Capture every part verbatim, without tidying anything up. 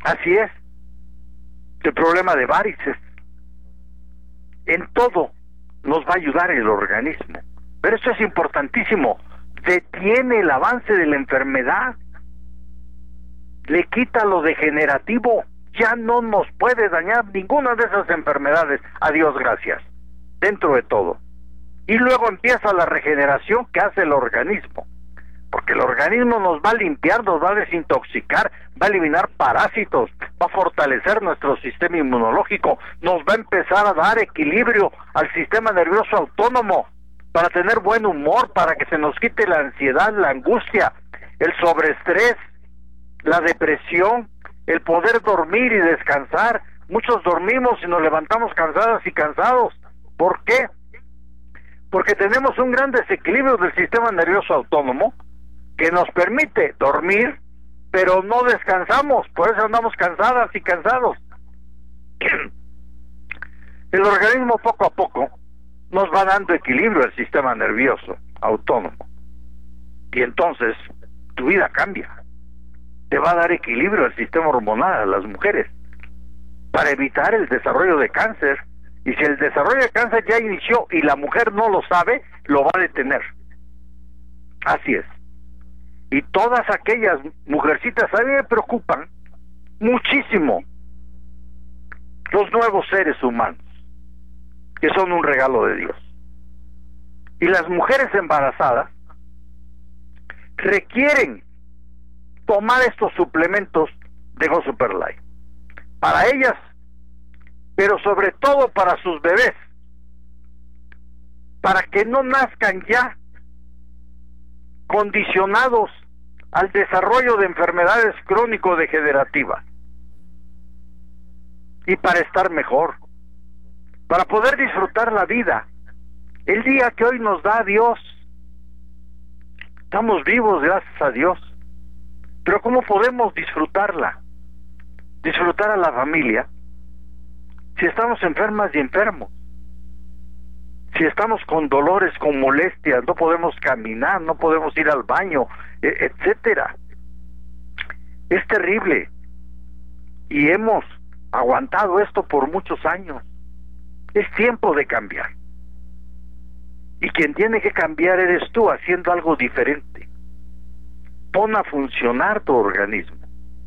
Así es, el problema de varices. En todo nos va a ayudar el organismo. Pero esto es importantísimo. Detiene el avance de la enfermedad. Le quita lo degenerativo. Ya no nos puede dañar ninguna de esas enfermedades. A Dios gracias. Dentro de todo. Y luego empieza la regeneración que hace el organismo. Porque el organismo nos va a limpiar, nos va a desintoxicar, va a eliminar parásitos, va a fortalecer nuestro sistema inmunológico, nos va a empezar a dar equilibrio al sistema nervioso autónomo, para tener buen humor, para que se nos quite la ansiedad, la angustia, el sobreestrés, la depresión, el poder dormir y descansar. Muchos dormimos y nos levantamos cansadas y cansados. ¿Por qué? Porque tenemos un gran desequilibrio del sistema nervioso autónomo que nos permite dormir, pero no descansamos, por eso andamos cansadas y cansados. El organismo poco a poco nos va dando equilibrio al sistema nervioso autónomo, y entonces tu vida cambia. Te va a dar equilibrio al sistema hormonal a las mujeres para evitar el desarrollo de cáncer, y si el desarrollo de cáncer ya inició y la mujer no lo sabe, lo va a detener. Así es. Y todas aquellas mujercitas, a mí me preocupan muchísimo los nuevos seres humanos, que son un regalo de Dios. Y las mujeres embarazadas requieren tomar estos suplementos de Go Super Life. Para ellas, pero sobre todo para sus bebés, para que no nazcan ya condicionados al desarrollo de enfermedades crónico-degenerativas, y para estar mejor, para poder disfrutar la vida, el día que hoy nos da Dios. Estamos vivos gracias a Dios, pero ¿cómo podemos disfrutarla? Disfrutar a la familia si estamos enfermas y enfermos, si estamos con dolores, con molestias, no podemos caminar, no podemos ir al baño, etcétera. Es terrible, y hemos aguantado esto por muchos años. Es tiempo de cambiar, y quien tiene que cambiar eres tú, haciendo algo diferente. Pon a funcionar tu organismo.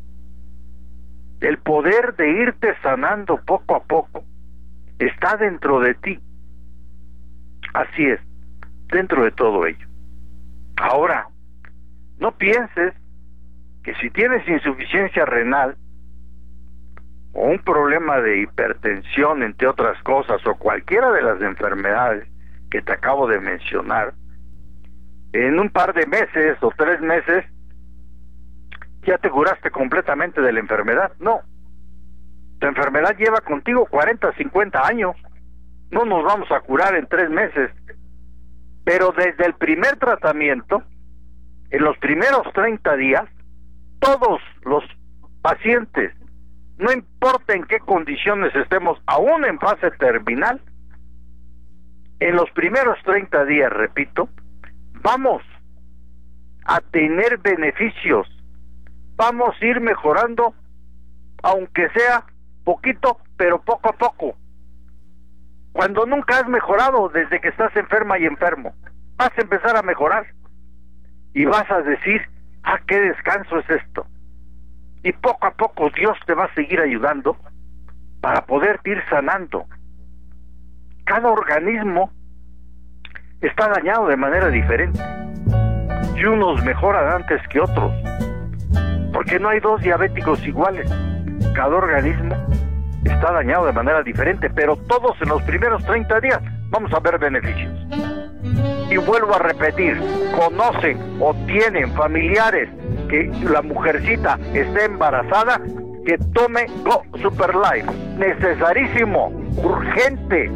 El poder de irte sanando poco a poco está dentro de ti. Así es, dentro de todo ello. Ahora, no pienses que si tienes insuficiencia renal o un problema de hipertensión, entre otras cosas, o cualquiera de las enfermedades que te acabo de mencionar, en un par de meses o tres meses ya te curaste completamente de la enfermedad. No, tu enfermedad lleva contigo cuarenta, cincuenta años. No nos vamos a curar en tres meses, pero desde el primer tratamiento, en los primeros treinta días, todos los pacientes, no importa en qué condiciones estemos, aún en fase terminal, en los primeros treinta días, repito, vamos a tener beneficios, vamos a ir mejorando, aunque sea poquito, pero poco a poco. Cuando nunca has mejorado desde que estás enferma y enfermo, vas a empezar a mejorar y vas a decir, ah, qué descanso es esto. Y poco a poco Dios te va a seguir ayudando para poderte ir sanando. Cada organismo está dañado de manera diferente, y unos mejoran antes que otros, porque no hay dos diabéticos iguales. Cada organismo está dañado de manera diferente, pero todos en los primeros treinta días vamos a ver beneficios. Y vuelvo a repetir, conocen o tienen familiares que la mujercita esté embarazada, que tome Go Super Life, necesarísimo, urgente.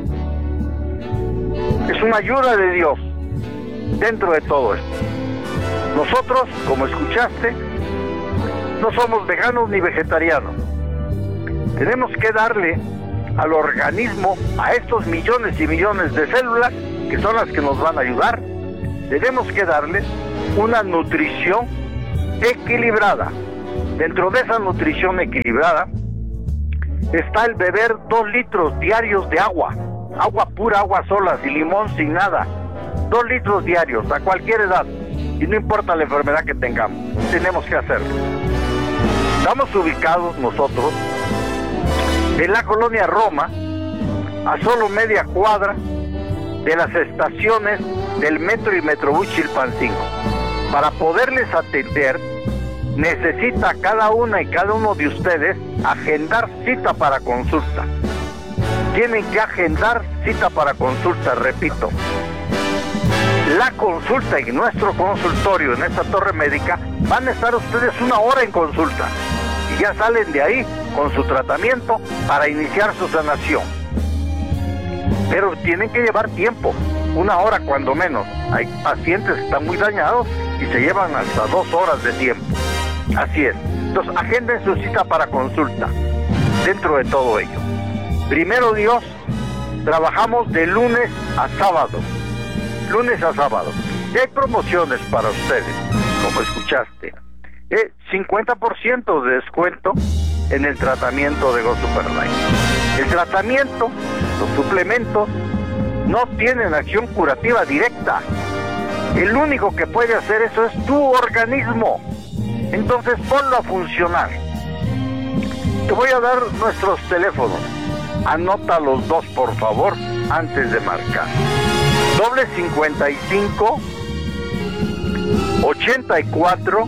Es una ayuda de Dios dentro de todo esto. Nosotros, como escuchaste, no somos veganos ni vegetarianos. Tenemos que darle al organismo, a estos millones y millones de células que son las que nos van a ayudar, tenemos que darles una nutrición equilibrada, Dentro de esa nutrición equilibrada está el beber dos litros diarios de agua, agua pura, agua sola, sin limón, sin nada, dos litros diarios a cualquier edad, y no importa la enfermedad que tengamos, tenemos que hacerlo. Estamos ubicados nosotros en la colonia Roma, a solo media cuadra de las estaciones del Metro y Metrobús Chilpancingo. Para poderles atender, necesita cada una y cada uno de ustedes agendar cita para consulta. Tienen que agendar cita para consulta, repito. La consulta y nuestro consultorio en esta torre médica van a estar ustedes una hora en consulta y ya salen de ahí con su tratamiento para iniciar su sanación. Pero tienen que llevar tiempo, una hora cuando menos. Hay pacientes que están muy dañados y se llevan hasta dos horas de tiempo. Así es. Entonces, agenden su cita para consulta. Dentro de todo ello, primero Dios, trabajamos de lunes a sábado. Lunes a sábado. Y hay promociones para ustedes, como escuchaste. Eh, cincuenta por ciento de descuento en el tratamiento de Go Super Life. El tratamiento, los suplementos, no tienen acción curativa directa. El único que puede hacer eso es tu organismo. Entonces ponlo a funcionar. Te voy a dar nuestros teléfonos. Anota los dos, por favor, antes de marcar. Doble cincuenta y cinco, ochenta y cuatro,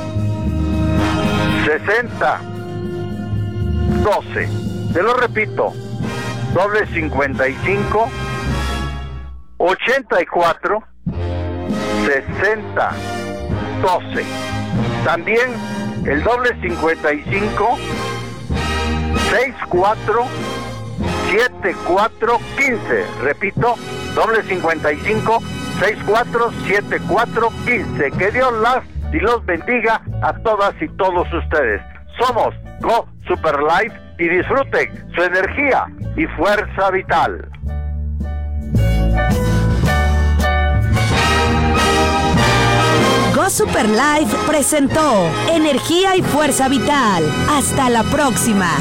sesenta, doce. Te lo repito. Doble cincuenta y cinco, ochenta y cuatro, sesenta, doce. También el doble cincuenta y cinco, sesenta y cuatro, setenta y cuatro, quince. Repito, doble cincuenta y cinco, sesenta y cuatro, setenta y cuatro, quince. Que Dios las y los bendiga a todas y todos ustedes. Somos Go Super Life y disfruten su energía y fuerza vital. Go Super Life presentó Energía y Fuerza Vital. Hasta la próxima.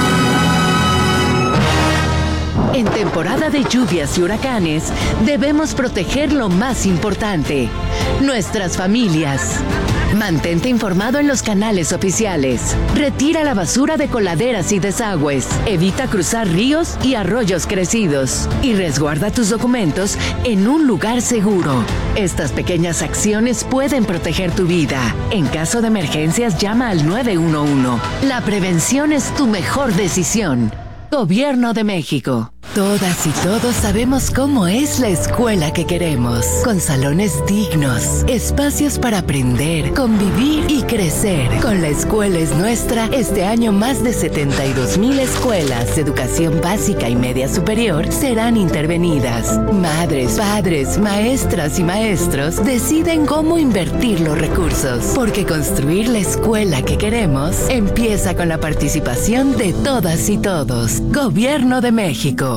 En temporada de lluvias y huracanes, debemos proteger lo más importante, nuestras familias. Mantente informado en los canales oficiales. Retira la basura de coladeras y desagües. Evita cruzar ríos y arroyos crecidos. Y resguarda tus documentos en un lugar seguro. Estas pequeñas acciones pueden proteger tu vida. En caso de emergencias, llama al nueve uno uno. La prevención es tu mejor decisión. Gobierno de México. Todas y todos sabemos cómo es la escuela que queremos, con salones dignos, espacios para aprender, convivir y crecer. Con La Escuela es Nuestra, este año más de setenta y dos mil escuelas de educación básica y media superior serán intervenidas. Madres, padres, maestras y maestros deciden cómo invertir los recursos, porque construir la escuela que queremos empieza con la participación de todas y todos. Gobierno de México.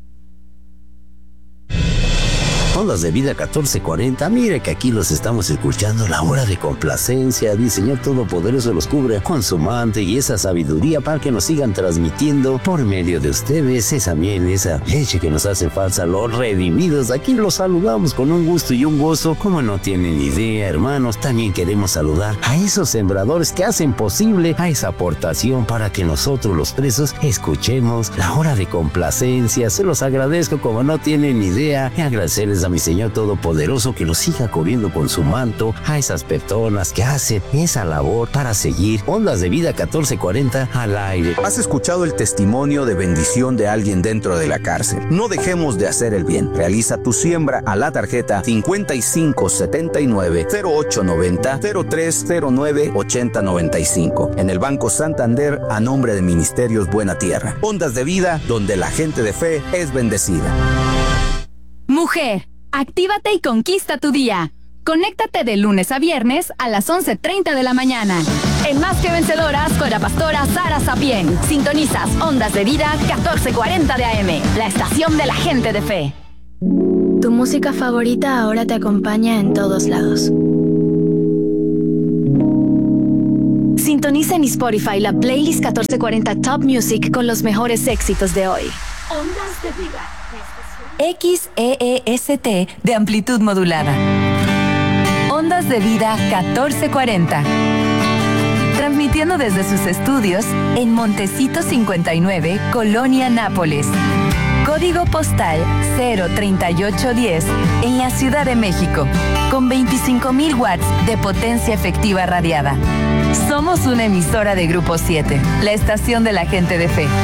Ondas de Vida catorce cuarenta, mire que aquí los estamos escuchando, la hora de complacencia. El Señor Todopoderoso los cubre con su manto y esa sabiduría para que nos sigan transmitiendo por medio de ustedes esa miel, esa leche que nos hace falta, los redimidos. Aquí los saludamos con un gusto y un gozo, como no tienen idea, hermanos. También queremos saludar a esos sembradores que hacen posible a esa aportación para que nosotros los presos escuchemos la hora de complacencia. Se los agradezco como no tienen idea, y agradecerles a mi Señor Todopoderoso que nos siga cubriendo con su manto a esas personas que hacen esa labor para seguir Ondas de Vida catorce cuarenta al aire. ¿Has escuchado el testimonio de bendición de alguien dentro de la cárcel? No dejemos de hacer el bien. Realiza tu siembra a la tarjeta cincuenta y cinco setenta y nueve, cero ocho noventa, cero tres cero nueve, ochenta noventa y cinco en el Banco Santander a nombre de Ministerios Buena Tierra. Ondas de Vida, donde la gente de fe es bendecida. Mujer, actívate y conquista tu día. Conéctate de lunes a viernes a las once treinta de la mañana. En Más que Vencedoras con la pastora Sara Sapien. Sintonizas Ondas de Vida catorce cuarenta de A M, la estación de la gente de fe. Tu música favorita ahora te acompaña en todos lados. Sintoniza Sintoniza en Spotify la playlist catorce cuarenta Top Music con los mejores éxitos de hoy. Ondas de vida. X E E S T de amplitud modulada. Ondas de Vida catorce cuarenta. Transmitiendo desde sus estudios en Montecito cincuenta y nueve, Colonia Nápoles. Código postal cero treinta y ocho diez en la Ciudad de México, con veinticinco mil watts de potencia efectiva radiada. Somos una emisora de Grupo siete, la estación de la gente de fe.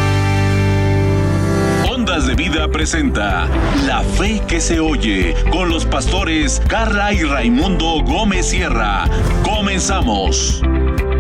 Ondas de Vida presenta La Fe que se oye con los pastores Carla y Raimundo Gómez Sierra. Comenzamos.